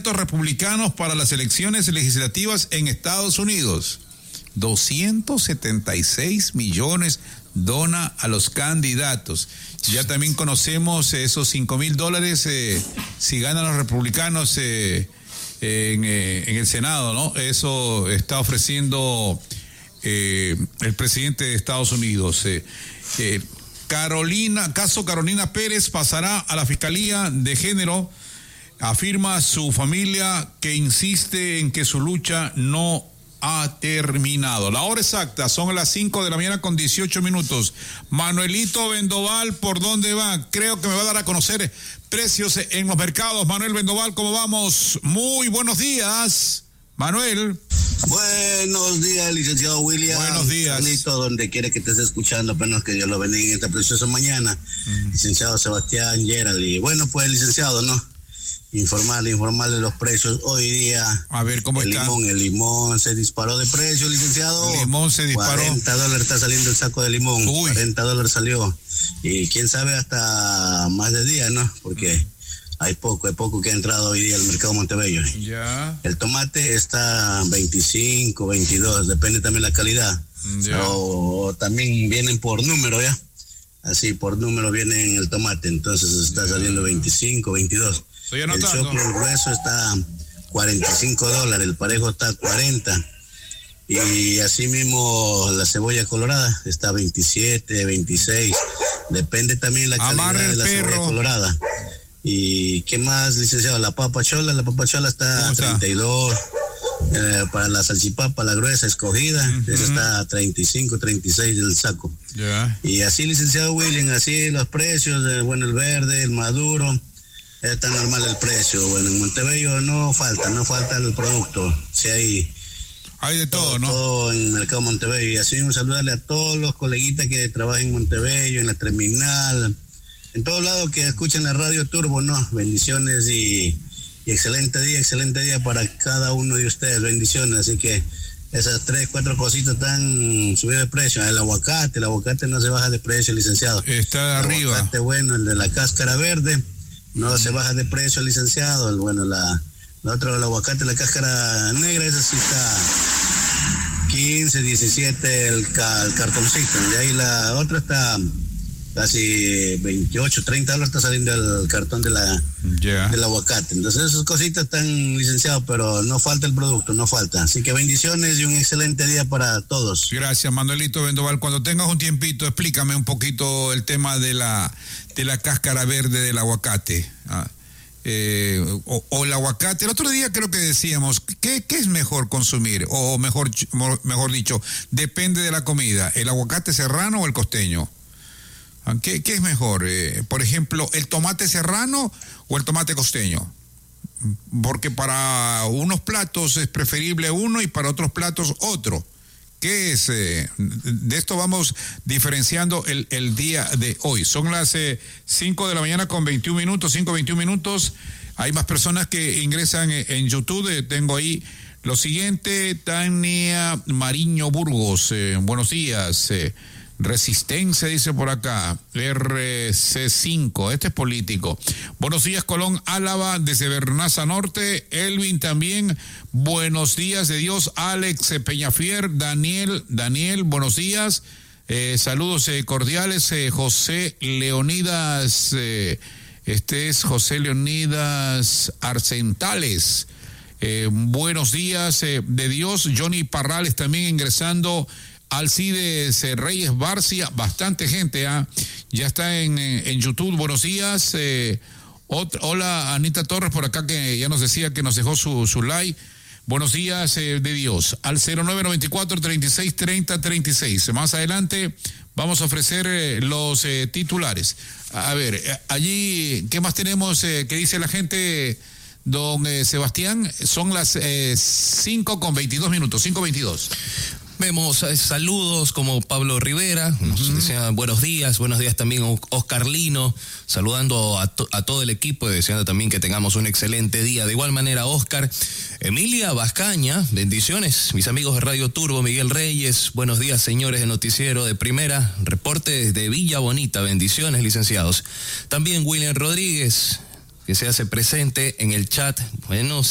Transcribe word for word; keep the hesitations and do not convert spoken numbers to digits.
candidatos republicanos para las elecciones legislativas en Estados Unidos. doscientos setenta y seis millones dona a los candidatos. Ya también conocemos esos cinco mil dólares eh, si ganan los republicanos eh, en, eh, en el Senado, ¿no? Eso está ofreciendo eh, el presidente de Estados Unidos. Eh, eh, Carolina, caso Carolina Pérez pasará a la Fiscalía de Género. Afirma su familia que insiste en que su lucha no ha terminado. La hora exacta son las cinco de la mañana con dieciocho minutos. Manuelito Vendoval, ¿por dónde va? Creo que me va a dar a conocer precios en los mercados. Manuel Vendoval, ¿cómo vamos? Muy buenos días, Manuel. Buenos días, licenciado William. Buenos días. Bonito, donde quiere que estés escuchando, apenas que Dios lo bendiga en esta preciosa mañana. Mm. Licenciado Sebastián Gerald. Y bueno, pues, licenciado, ¿no? Informarle, informarle los precios hoy día. A ver, ¿cómo el está? limón, el limón se disparó de precio, licenciado. El limón se disparó. cuarenta dólares está saliendo el saco de limón. Uy. cuarenta dólares salió. Y quién sabe hasta más de día, ¿no? Porque mm. hay poco, hay poco que ha entrado hoy día al mercado Montebello. Ya. El tomate está veinticinco, veintidós, depende también la calidad. Ya. O, o también vienen por número, ¿ya? Así, por número viene el tomate, entonces está ya. saliendo veinticinco, veintidós. El choclo grueso está cuarenta y cinco dólares, el parejo está cuarenta. Y así mismo la cebolla colorada está veintisiete, veintiséis. Depende también la calidad Amarre de la perro. cebolla colorada. ¿Y qué más, licenciado? La papa chola, la papa chola está a treinta y dos. Eh, para la salchipapa, la gruesa escogida, uh-huh. esa está a treinta y cinco, treinta y seis del saco. Yeah. Y así, licenciado William, así los precios, eh, bueno, el verde, el maduro, está normal el precio. Bueno, en Montebello no falta, no falta el producto. Si hay... Hay de todo, todo, ¿no? Todo en el mercado Montebello. Y así un saludarle a todos los coleguitas que trabajan en Montebello, en la terminal, en todos lados que escuchan la radio Turbo, ¿no? Bendiciones y, y excelente día, excelente día para cada uno de ustedes. Bendiciones. Así que esas tres, cuatro cositas están subidas de precio. El aguacate, el aguacate no se baja de precio, licenciado. Está de arriba. El aguacate, bueno, el de la cáscara verde, no se baja de precio, licenciado. El, bueno, la, la otra, el aguacate, la cáscara negra, esa sí está quince, diecisiete el, ca, el cartoncito. De ahí la otra está casi veintiocho, treinta dólares está saliendo el cartón de la, yeah. del aguacate. Entonces esas cositas están, licenciados, pero no falta el producto, no falta. Así que bendiciones y un excelente día para todos. Gracias, Manuelito Vendoval. Cuando tengas un tiempito, explícame un poquito el tema de la de la cáscara verde del aguacate. Ah, eh, o, o el aguacate. El otro día creo que decíamos, ¿qué, qué es mejor consumir? O mejor, mejor dicho, depende de la comida. ¿El aguacate serrano o el costeño? ¿Qué, qué es mejor? Eh, por ejemplo, ¿el tomate serrano o el tomate costeño? Porque para unos platos es preferible uno y para otros platos otro. ¿Qué es? Eh, de esto vamos diferenciando el, el día de hoy. Son las eh, cinco de la mañana con veintiún minutos, cinco, veintiún minutos. Hay más personas que ingresan en, en YouTube. Eh, tengo ahí lo siguiente. Tania Mariño Burgos. Eh, buenos días. Eh, Resistencia, dice por acá, R C cinco, este es político. Buenos días, Colón Álava, desde Bernaza Norte. Elvin también, buenos días de Dios. Alex Peñafier, Daniel, Daniel, buenos días. Eh, saludos eh, cordiales, eh, José Leonidas, eh, este es José Leonidas Arcentales. Eh, buenos días eh, de Dios. Johnny Parrales también ingresando. Alcides Reyes Barcia, bastante gente, ¿eh? Ya está en, en YouTube. Buenos días. Eh, ot- hola, Anita Torres por acá, que ya nos decía que nos dejó su, su like. Buenos días eh, de Dios. Al cero nueve nueve cuatro, treinta y seis, treinta, treinta y seis. Más adelante vamos a ofrecer eh, los eh, titulares. A ver, eh, allí, ¿qué más tenemos? Eh, ¿Qué dice la gente, don eh, Sebastián? Son las eh, cinco con veintidós minutos, cinco veintidós. Vemos eh, saludos como Pablo Rivera, nos uh-huh. desean buenos días, buenos días también Oscar Lino, saludando a, to- a todo el equipo y deseando también que tengamos un excelente día. De igual manera, Oscar, Emilia Vascaña, bendiciones, mis amigos de Radio Turbo, Miguel Reyes, buenos días señores de Noticiero de Primera, reporte desde Villa Bonita, bendiciones licenciados. También William Rodríguez, que se hace presente en el chat, bueno,